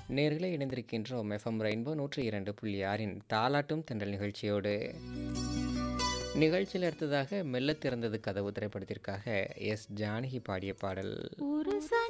நேர்களை இணைந்திருக்கின்றோம் FM rainbow 102.6 தாலாட்டும் தென்றல் நிகழ்ச்சியோடு. நிகழ்ச்சியில் அடுத்ததாக மெல்ல திறந்தது கதவு திரைப்படத்திற்காக எஸ் ஜானகி பாடிய பாடல்.